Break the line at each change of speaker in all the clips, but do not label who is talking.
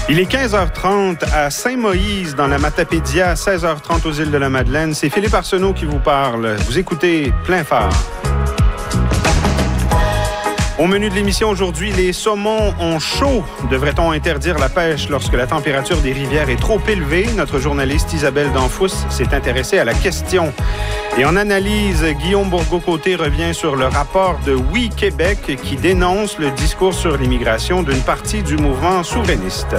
Il est 15h30 à Saint-Moïse, dans la Matapédia, 16h30 aux îles de la Madeleine. C'est Philippe Arsenault qui vous parle. Vous écoutez Plein Phare. Au menu de l'émission aujourd'hui, les saumons ont chaud. Devrait-on interdire la pêche lorsque la température des rivières est trop élevée? Notre journaliste Isabelle Danfous s'est intéressée à la question. Et en analyse, Guillaume Bourgault-Côté revient sur le rapport de Oui Québec qui dénonce le discours sur l'immigration d'une partie du mouvement souverainiste.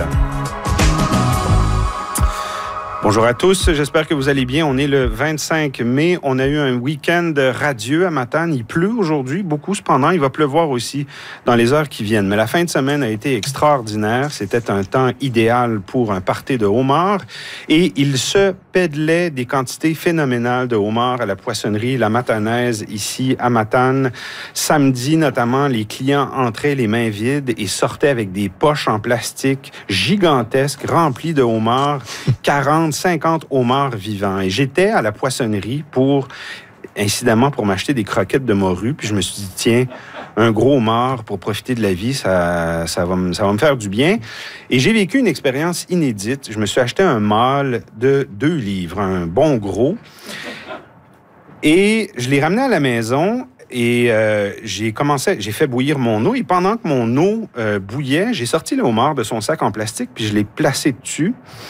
Bonjour à tous, j'espère que vous allez bien. On est le 25 mai. On a eu un week-end radieux à Matane. Il pleut aujourd'hui, beaucoup cependant. Il va pleuvoir aussi dans les heures qui viennent. Mais la fin de semaine a été extraordinaire. C'était un temps idéal pour un party de homards. Et il se pédelait des quantités phénoménales de homards à la poissonnerie La Matanaise, ici à Matane. Samedi, notamment, les clients entraient les mains vides et sortaient avec des poches en plastique gigantesques remplies de homards. 50 homards vivants. Et j'étais à la poissonnerie incidemment pour m'acheter des croquettes de morue. Puis je me suis dit, tiens, un gros homard pour profiter de la vie, ça va me faire du bien. Et j'ai vécu une expérience inédite. Je me suis acheté un mâle de 2 livres, un bon gros. Et je l'ai ramené à la maison. Et j'ai fait bouillir mon eau. Et pendant que mon eau bouillait, j'ai sorti le homard de son sac en plastique, puis je l'ai placé dessus.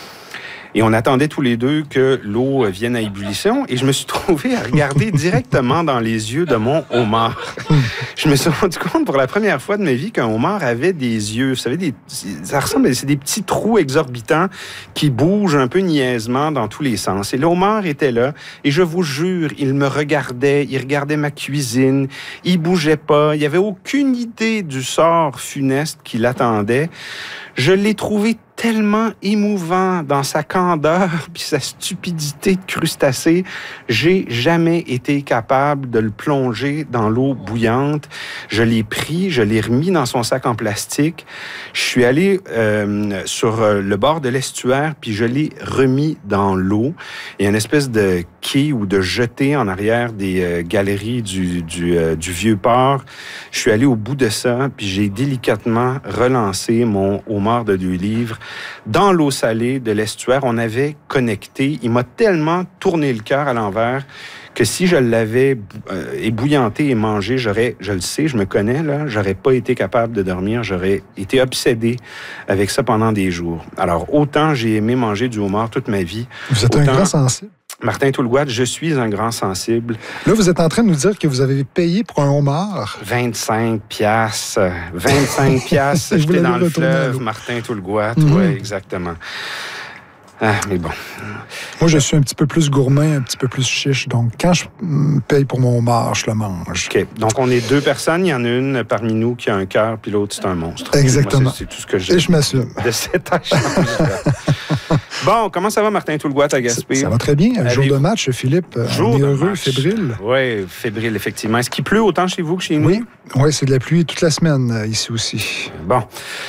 Et on attendait tous les deux que l'eau vienne à ébullition. Et je me suis trouvé à regarder directement dans les yeux de mon homard. Je me suis rendu compte pour la première fois de ma vie qu'un homard avait des yeux. Vous savez, c'est des petits trous exorbitants qui bougent un peu niaisement dans tous les sens. Et le homard était là. Et je vous jure, il me regardait. Il regardait ma cuisine. Il bougeait pas. Il n'y avait aucune idée du sort funeste qui l'attendait. Je l'ai trouvé tellement émouvant dans sa candeur puis sa stupidité de crustacé. J'ai jamais été capable de le plonger dans l'eau bouillante. Je l'ai pris, je l'ai remis dans son sac en plastique. Je suis allé sur le bord de l'estuaire puis je l'ai remis dans l'eau. Il y a une espèce de quai ou de jetée en arrière des galeries du Vieux-Port. Je suis allé au bout de ça puis j'ai délicatement relancé mon homard de 2 livres dans l'eau salée de l'estuaire. On avait connecté. Il m'a tellement tourné le cœur à l'envers que si je l'avais ébouillanté et mangé, je le sais, je me connais, là, j'aurais pas été capable de dormir. J'aurais été obsédé avec ça pendant des jours. Alors, autant j'ai aimé manger du homard toute ma vie.
Vous êtes un grand sensible.
Martin Toulgouat, je suis un grand sensible.
Là, vous êtes en train de nous dire que vous avez payé pour un homard.
25 piastres. 25 piastres. J'étais dans le fleuve, Martin Toulgouat. Oui, exactement. Ah, mais bon.
Moi, je suis un petit peu plus gourmand, un petit peu plus chiche. Donc, quand je paye pour mon homard, je le mange.
OK. Donc, on est 2 personnes. Il y en a une parmi nous qui a un cœur, puis l'autre, c'est un monstre.
Exactement.
Moi, c'est tout ce que j'ai.
Et je m'assume.
De cet échange-là. Bon, comment ça va, Martin Toulgouat, à Gaspé?
Ça va très bien. Jour de match, Philippe. On est heureux, fébrile.
Oui, fébrile, effectivement. Est-ce qu'il pleut autant chez vous que chez nous?
Oui, c'est de la pluie toute la semaine, ici aussi.
Bon.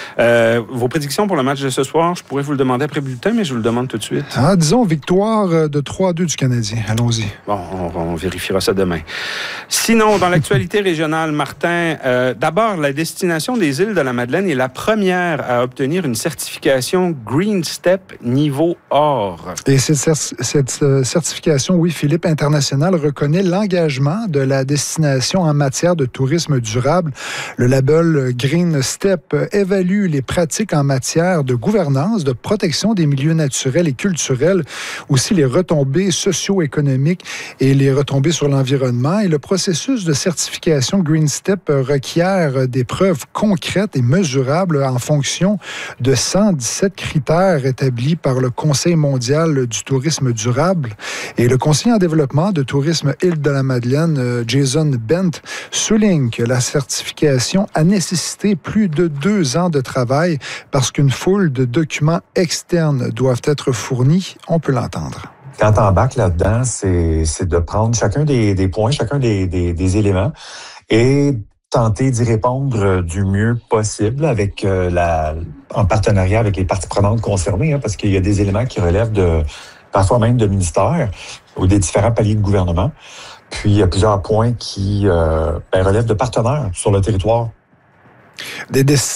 Vos prédictions pour le match de ce soir, je pourrais vous le demander après le bulletin, mais je vous le demande tout de suite.
Disons victoire de 3-2 du Canadien. Allons-y.
Bon, on vérifiera ça demain. Sinon, dans l'actualité régionale, Martin, d'abord, la destination des îles de la Madeleine est la première à obtenir une certification Green Step niveau or.
Et cette certification, oui, Philippe, internationale, reconnaît l'engagement de la destination en matière de tourisme durable. Le label Green Step évalue les pratiques en matière de gouvernance, de protection des milieux naturels et culturels, aussi les retombées socio-économiques et les retombées sur l'environnement. Et le processus de certification Green Step requiert des preuves concrètes et mesurables en fonction de 117 critères établis par le Conseil mondial du tourisme durable. Et le conseiller en développement de tourisme Île-de-la-Madeleine, Jason Bent, souligne que la certification a nécessité plus de 2 ans de travail parce qu'une foule de documents externes doivent être fournis. On peut l'entendre.
Quand tu embarques là-dedans, c'est de prendre chacun des points, chacun des éléments et tenter d'y répondre du mieux possible avec en partenariat avec les parties prenantes concernées, parce qu'il y a des éléments qui relèvent parfois même de ministères ou des différents paliers de gouvernement. Puis il y a plusieurs points qui relèvent de partenaires sur le territoire.
Des